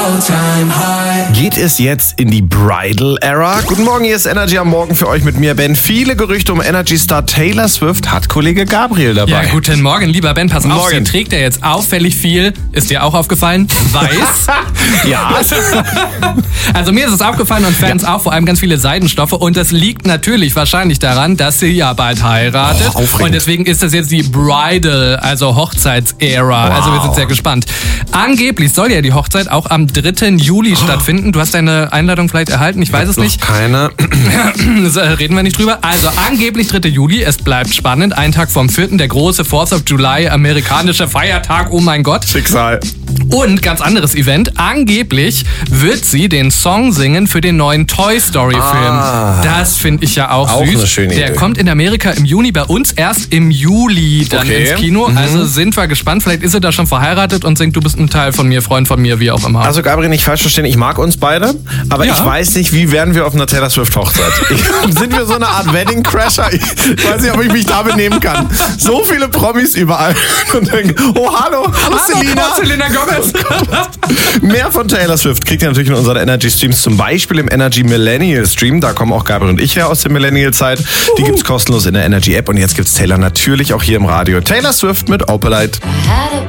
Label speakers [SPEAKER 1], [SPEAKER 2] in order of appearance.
[SPEAKER 1] all-time high.
[SPEAKER 2] Geht es jetzt in die Bridal Era? Guten Morgen, hier ist Energy am Morgen für euch mit mir, Ben. Viele Gerüchte um Energy-Star Taylor Swift hat Kollege Gabriel dabei.
[SPEAKER 3] Ja, guten Morgen, lieber Ben, pass auf,
[SPEAKER 2] Morgen.
[SPEAKER 3] sie trägt ja jetzt auffällig viel, ist dir auch aufgefallen, weiß.
[SPEAKER 2] Ja.
[SPEAKER 3] Also mir ist es aufgefallen und Fans auch, vor allem ganz viele Seidenstoffe, und das liegt natürlich wahrscheinlich daran, dass sie ja bald heiratet,
[SPEAKER 2] aufregend.
[SPEAKER 3] und deswegen ist das jetzt die Bridal, also Hochzeitsära, also wir sind sehr gespannt. Angeblich soll ja die Hochzeit auch am 3. Juli stattfinden, du hast deine Einladung vielleicht erhalten, ich weiß es nicht.
[SPEAKER 2] Keine.
[SPEAKER 3] Reden wir nicht drüber. Also angeblich 3. Juli, es bleibt spannend, ein Tag vom 4., der große 4th of July, amerikanische Feiertag, oh mein Gott.
[SPEAKER 2] Schicksal.
[SPEAKER 3] Und ganz anderes Event, angeblich wird sie den Song singen für den neuen Toy Story Film. Das finde ich ja auch süß.
[SPEAKER 2] Eine schöne
[SPEAKER 3] Der
[SPEAKER 2] Idee.
[SPEAKER 3] kommt in Amerika im Juni, bei uns erst im Juli dann
[SPEAKER 2] Okay.
[SPEAKER 3] ins Kino. Also sind wir gespannt, vielleicht ist sie da schon verheiratet und singt, du bist ein Teil von mir, Freund von mir, wie auch immer.
[SPEAKER 2] Also Gabriel, nicht falsch verstehen, ich mag uns beide, aber
[SPEAKER 3] Ja.
[SPEAKER 2] ich weiß nicht, wie werden wir auf einer Taylor Swift Hochzeit? Sind wir so eine Art Wedding Crasher? Ich weiß nicht, ob ich mich da benehmen kann. So viele Promis überall und denken, oh hallo Selina.
[SPEAKER 3] Gomez.
[SPEAKER 2] Mehr von Taylor Swift kriegt ihr natürlich in unseren Energy Streams, zum Beispiel im Energy Millennial Stream. Da kommen auch Gabriel und ich her aus der Millennial-Zeit. Die gibt's kostenlos in der Energy App, und jetzt gibt's Taylor natürlich auch hier im Radio. Taylor Swift mit Opalite.